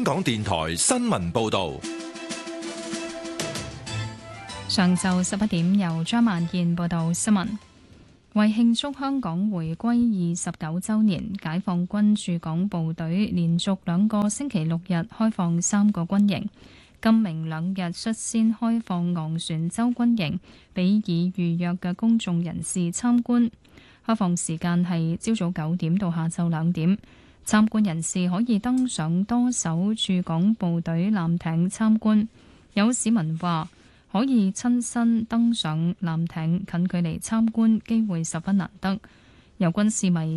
香港電台新聞報道。 上晝11點，由張萬燕報道新聞。為慶祝香港回歸29週年，解放軍駐港部隊連續2個星期6日開放3個軍營。今明2日率先開放昂船洲軍營，俾已預約嘅公眾人士參觀。開放時間係朝早9點到下晝2點。參觀人士可以登上多艘駐港部隊艦艇參觀。有市民話可以親身登上艦艇近距離參觀，機會十分難得。有軍事迷